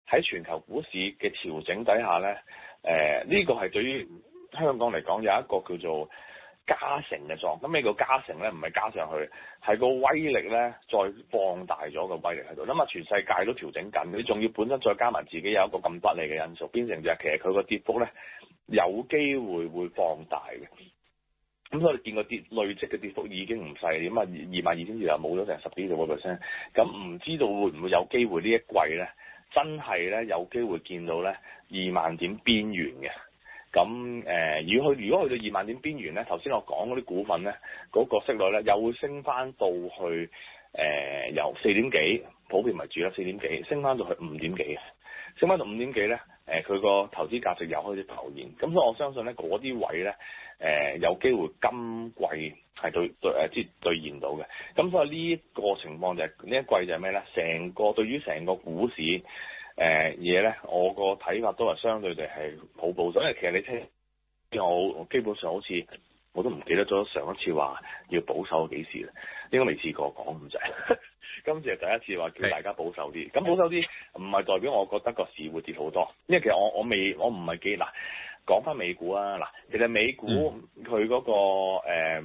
喺全球股市嘅調整底下咧，呢個係對於香港嚟講有一個叫做加成嘅狀。咁呢個加成咧唔係加上去，係個威力咧再放大咗個威力喺度。咁啊，全世界都調整緊，你仲要本身再加埋自己有一個咁不利嘅因素，變成就係其實佢個跌幅咧有機會放大嘅。咁所以你見個累積嘅跌幅已經唔細，咁啊22,000又冇咗成10幾個 percent。咁唔知道會唔會有機會呢一季咧，真係咧有機會見到咧20,000點邊緣嘅。咁如果去到20,000點邊緣咧，頭先我講嗰啲股份咧，嗰個息率咧又會升翻到去由4點幾普遍為主啦，4點幾升翻到去5點幾，升翻到5點幾咧，佢個投資價值又開始浮現。咁所以我相信咧嗰啲位咧有機會今季係兌現到嘅。咁所以呢一個情況就係呢一季就係咩咧？對於成個股市嘢咧，我個睇法都係相對地係好保守，因為其實你聽我基本上好似我都唔記得咗上一次話要保守幾時啦，應該未試過講咁滯。今次係第一次話叫大家保守啲，咁保守啲唔係代表我覺得個市會跌好多，因為其實我唔係幾嗱講翻美股啊嗱，其實美股佢嗰個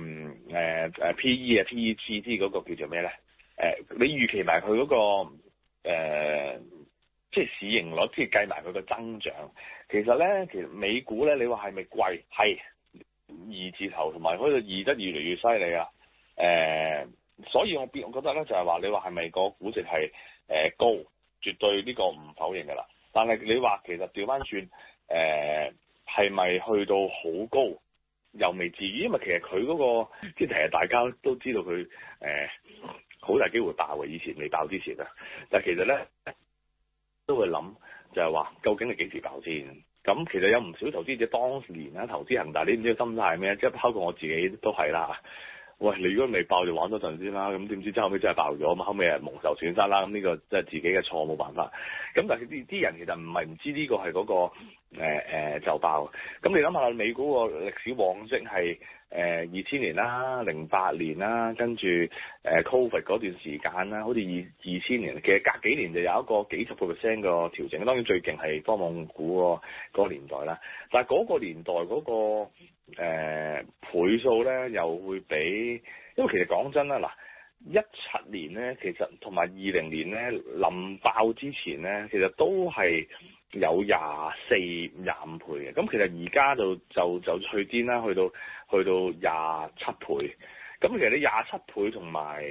PE 啊 PEGT 嗰個叫做咩咧？你預期埋佢嗰個即係市盈率，即係計埋佢個增長。其實美股咧，你話係咪貴？係2字頭，同埋嗰度2得越嚟越犀利啊！所以我覺得咧就係話，你話係咪個估值係高？絕對呢個唔否認㗎啦。但係你話其實調翻轉係咪去到好高？又未至於，因為其實佢嗰個即係其實大家都知道佢好大機會爆嘅，以前未爆之前啊。但係其實咧都會諗就係話，究竟你幾時爆先？咁其實有唔少投資者當年啦投資恒大，你唔知個心態係咩？即係包括我自己都係啦。喂，你如果未爆就玩多陣先啦，咁點知後尾真係爆咗嘛？後尾係蒙受損失啦，咁呢個即係自己嘅錯，冇辦法。咁但係啲人其實唔係唔知呢個係嗰個就爆。咁你諗下美股個歷史往績係2000年啦、08年啦，跟住Covid 嗰段時間啦，好似2000年，其實隔幾年就有一個幾十個%個調整。當然最勁係科網股嗰個年代啦，但係嗰個年代嗰個倍數咧又會比，因為其實講真啦，嗱17年咧，其實同埋20年咧臨爆之前咧，其實都係有24、25倍嘅。咁其實而家就去癲啦，去到27倍。咁其實你27倍同埋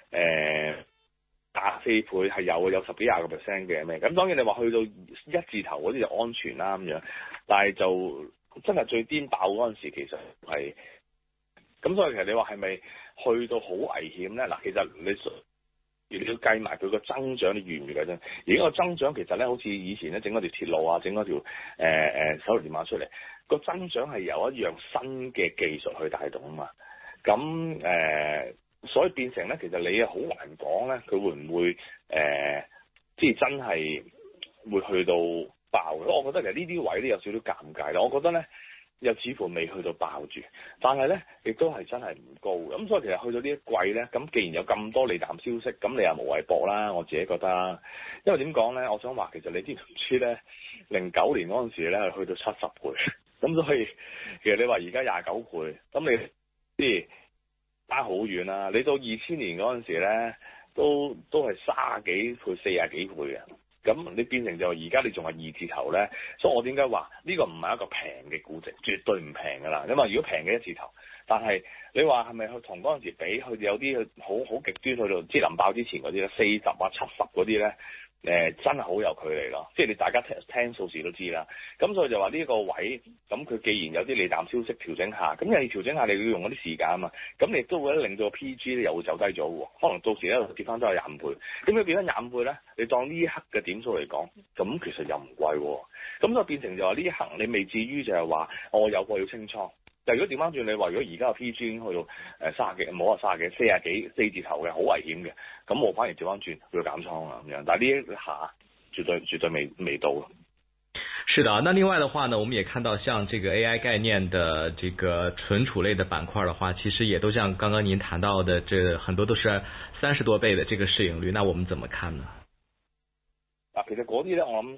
24倍係有10幾20個%嘅咩？咁當然你話去到1字頭嗰啲就安全啦咁樣，但係就真係最癲爆嗰陣時，其實係咁，所以其實你話係咪去到好危險咧？嗱，其實你要計埋佢個增長，你預唔預計啫？而家個增長其實咧，好似以前咧整嗰條鐵路啊，整嗰條手提電話出嚟，個增長係由一樣新嘅技術去帶動啊嘛。咁所以變成咧，其實你好難講咧，佢會唔會即係真係會去到爆？我覺得其實呢啲位都有少少尷尬啦。我覺得咧又似乎未去到爆住，但係咧亦都係真係唔高。咁所以其實去到呢一季咧，咁既然有咁多利淡消息，咁你又無謂搏啦。我自己覺得，因為點講咧？我想話其實你知唔知咧？09年嗰陣時咧係去到70倍，咁所以其實你話而家29倍，咁你即係差好遠啦。你到2000年嗰陣時咧，都係30幾倍、40幾倍嘅。咁你變成就而家你仲係2字頭咧，所以我點解話呢個唔係一個平嘅估值，絕對唔平噶啦。你話如果平嘅1字頭，但係你話係咪去同嗰陣時比，佢哋有啲好極端去到即係臨爆之前嗰啲咧，40啊70嗰啲咧，真係好有距離咯。即係你大家聽數字都知啦。咁所以就話呢個位，咁佢既然有啲利淡消息調整下，咁你調整下你要用嗰啲時間啊嘛，咁你亦都會令到個 PG 咧又會走低咗喎。可能到時咧跌翻都係25倍。咁佢變翻25倍咧，你當呢一刻嘅點數嚟講，咁其實又唔貴喎。咁就變成就話呢一行你未至於就係話我有個要清倉。但如果調翻轉，你話如果而家個 PG 已經去到30幾，唔好話30幾，40幾4字頭嘅，好危險嘅，咁我反而調翻轉要減倉啦咁樣。但係呢一下絕對未到。 是的，那另外的話呢，我們也看到像這個 AI 概念的這個存儲類的板塊的話，其實也都像剛剛您談到的，這很多都是30多倍的這個市盈率，那我們怎麼看呢？ 其實嗰啲咧，我諗